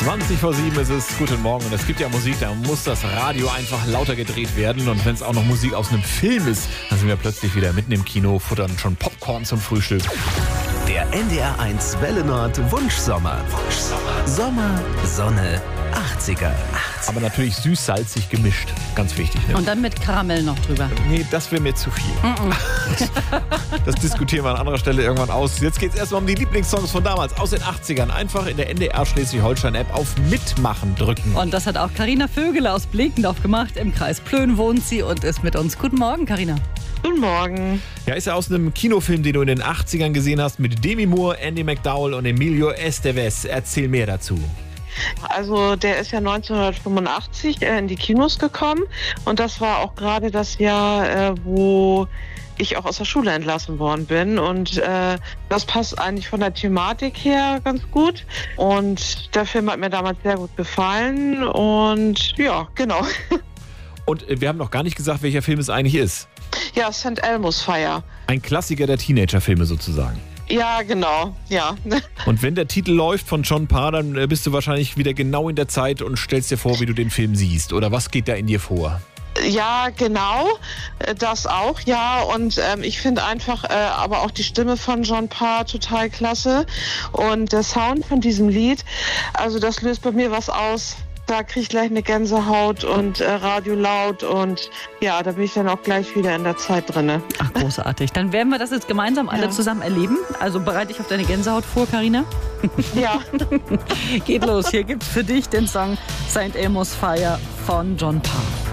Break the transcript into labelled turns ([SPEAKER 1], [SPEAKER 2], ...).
[SPEAKER 1] 20:07 ist es. Guten Morgen. Und es gibt ja Musik, da muss das Radio einfach lauter gedreht werden. Und wenn es auch noch Musik aus einem Film ist, dann sind wir plötzlich wieder mitten im Kino, futtern schon Popcorn zum Frühstück.
[SPEAKER 2] Der NDR1 Welle Nord Wunschsommer. Sommer, Sonne, 80er.
[SPEAKER 1] Aber natürlich süß-salzig gemischt. Ganz wichtig. Ne?
[SPEAKER 3] Und dann mit Karamell noch drüber.
[SPEAKER 1] Nee, das wäre mir zu viel. Das diskutieren wir an anderer Stelle irgendwann aus. Jetzt geht es erstmal um die Lieblingssongs von damals, aus den 80ern. Einfach in der NDR Schleswig-Holstein-App auf Mitmachen drücken.
[SPEAKER 3] Und das hat auch Carina Vögele aus Bleckendorf gemacht. Im Kreis Plön wohnt sie und ist mit uns. Guten Morgen, Carina.
[SPEAKER 4] Guten Morgen.
[SPEAKER 1] Ja, ist ja aus einem Kinofilm, den du in den 80ern gesehen hast, mit Demi Moore, Andy McDowell und Emilio Estevez. Erzähl mehr dazu.
[SPEAKER 4] Also der ist ja 1985 in die Kinos gekommen und das war auch gerade das Jahr, wo ich auch aus der Schule entlassen worden bin und das passt eigentlich von der Thematik her ganz gut und der Film hat mir damals sehr gut gefallen und ja, genau.
[SPEAKER 1] Und wir haben noch gar nicht gesagt, welcher Film es eigentlich ist.
[SPEAKER 4] Ja, St. Elmo's Fire.
[SPEAKER 1] Ein Klassiker der Teenager-Filme sozusagen.
[SPEAKER 4] Ja, genau, ja.
[SPEAKER 1] Und wenn der Titel läuft von John Parr, dann bist du wahrscheinlich wieder genau in der Zeit und stellst dir vor, wie du den Film siehst. Oder was geht da in dir vor?
[SPEAKER 4] Ja, genau, das auch, ja. Und ich finde einfach aber auch die Stimme von John Parr total klasse. Und der Sound von diesem Lied, also das löst bei mir was aus. Da kriege ich gleich eine Gänsehaut und Radio laut und ja, da bin ich dann auch gleich wieder in der Zeit drin.
[SPEAKER 3] Ach, großartig. Dann werden wir das jetzt gemeinsam alle zusammen erleben. Also bereite dich auf deine Gänsehaut vor, Carina.
[SPEAKER 4] Ja.
[SPEAKER 3] Geht los. Hier gibt's für dich den Song St. Elmo's Fire von John Parr.